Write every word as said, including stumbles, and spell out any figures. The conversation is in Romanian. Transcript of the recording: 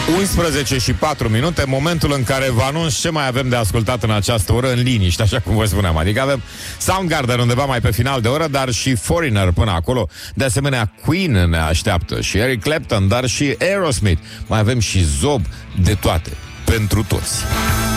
unsprezece și patru minute, momentul în care vă anunț ce mai avem de ascultat în această oră în liniște, așa cum vă spuneam. Adică avem Soundgarden undeva mai pe final de oră, dar și Foreigner până acolo. De asemenea, Queen ne așteaptă și Eric Clapton, dar și Aerosmith. Mai avem și Zob, de toate, pentru toți.